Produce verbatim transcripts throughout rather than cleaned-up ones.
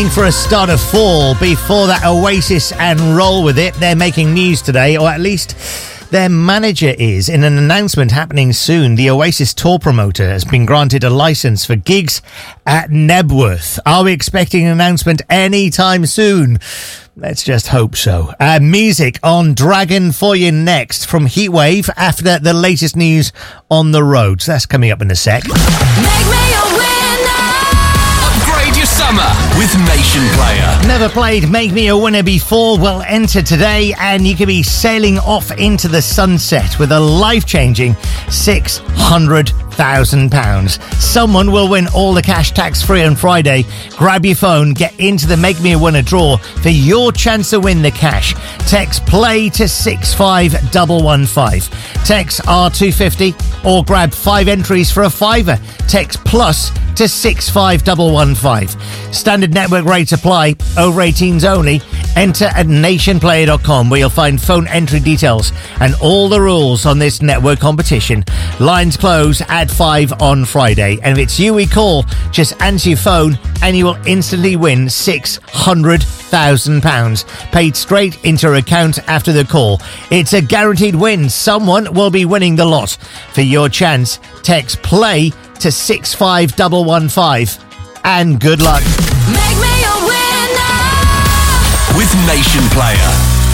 for a start of fall. Before that, Oasis and Roll With It. They're making news today, or at least their manager is. In an announcement happening soon, the Oasis tour promoter has been granted a licence for gigs at Nebworth. Are we expecting an announcement anytime soon? Let's just hope so. Uh, music on Dragon for you next from Heatwave after the latest news on the roads. That's coming up in a sec. Make me a winner. Upgrade your summer with Nation Player. Never played Make Me a Winner before? Well, enter today and you can be sailing off into the sunset with a life-changing six hundred thousand pounds. Someone will win all the cash tax-free on Friday. Grab your phone, get into the Make Me a Winner draw for your chance to win the cash. Text PLAY to six five one one five. Text R two fifty or grab five entries for a fiver. Text PLUS to six five one one five. Standard network rates apply. Over eighteens only. Enter at nation player dot com where you'll find phone entry details and all the rules on this network competition. Lines close at five on Friday. And if it's you we call, just answer your phone and you will instantly win six hundred thousand pounds paid straight into your account after the call. It's a guaranteed win. Someone will be winning the lot. For your chance, text PLAY to six five one one five. And good luck. Make me a winner. With Nation Player.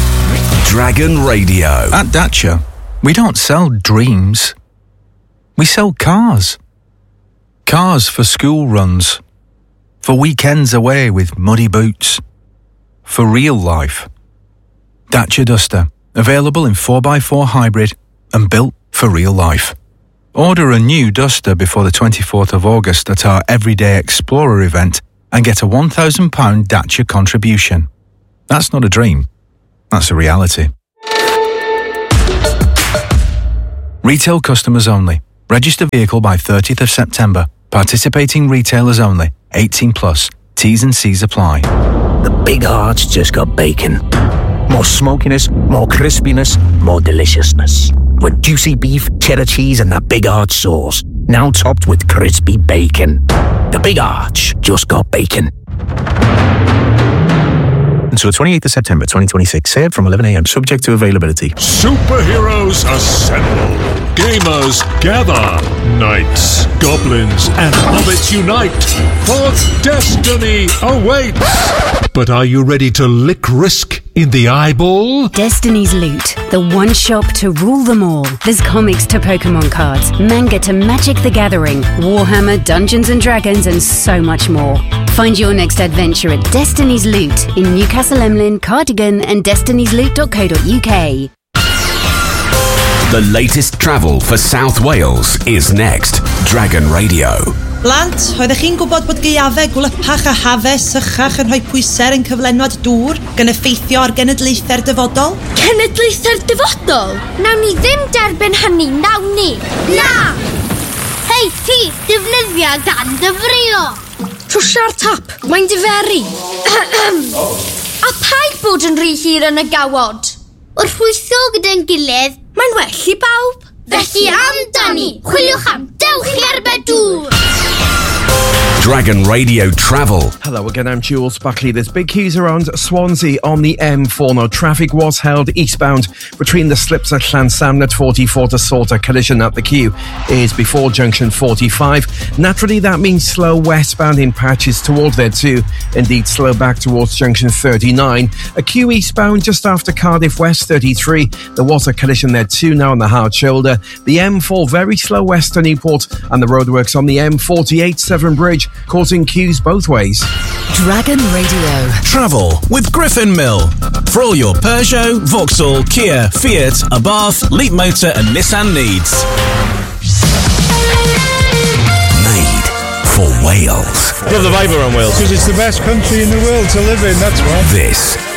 Dragon Radio. At Dacia, we don't sell dreams. We sell cars. Cars for school runs. For weekends away with muddy boots. For real life. Dacia Duster. Available in four by four hybrid and built for real life. Order a new Duster before the twenty-fourth of August at our Everyday Explorer event and get a one thousand pounds Dacia contribution. That's not a dream. That's a reality. Retail customers only. Register vehicle by thirtieth of September. Participating retailers only. eighteen plus. T's and C's apply. The Big Heart's just got bacon. More smokiness, more crispiness, more deliciousness. With juicy beef, cheddar cheese and that Big Arch sauce. Now topped with crispy bacon. The Big Arch just got bacon. Until the twenty-eighth of September twenty twenty-six. Served from eleven a.m. Subject to availability. Superheroes assemble. Gamers gather. Knights, goblins, and hobbits unite. For destiny awaits. But are you ready to lick risk in the eyeball? Destiny's Loot, the one shop to rule them all. There's comics to Pokemon cards, manga to Magic the Gathering, Warhammer, Dungeons and Dragons, and so much more. Find your next adventure at Destiny's Loot in Newcastle Emlyn, Cardigan, and destinies loot dot co dot uk. The latest travel for South Wales is next. Dragon Radio. Blant, oeddech chi'n gwybod bod gaeafau gwlypach a hafau sychach yn rhoi pwyser yn cyflenwad dŵr gan effeithio ar genedlaethau'r dyfodol? Genedlaethau'r dyfodol? Nawn ni ddim derbyn hynny, nawn ni! Na! Hei ti, defnyddia gan dyfrio! Trwsia'r tap, mae'n diferu. A paid bod yn rhy hir yn y gawod. Wrth weithio gyda'n gilydd, mae'n well i bawb. Felly amdani, chwiliwch am dewch i erbed dŵr. Dragon Radio Travel. Hello again, I'm Jules Buckley. There's big queues around Swansea on the M four. Now, traffic was held eastbound between the slips at Llansamn at forty-four to Salter. Collision at the queue is before junction forty-five. Naturally, that means slow westbound in patches towards there too. Indeed, slow back towards junction thirty-nine. A queue eastbound just after Cardiff West thirty-three. There was a collision there too now on the hard shoulder. The M four very slow west to Newport, and the roadworks on the M forty-eight Severn Bridge causing queues both ways. Dragon Radio. Travel with Griffin Mill. For all your Peugeot, Vauxhall, Kia, Fiat, Abarth, Leap Motor and Nissan needs. Made for Wales. Love the vibe around Wales. Because it's the best country in the world to live in, that's why. This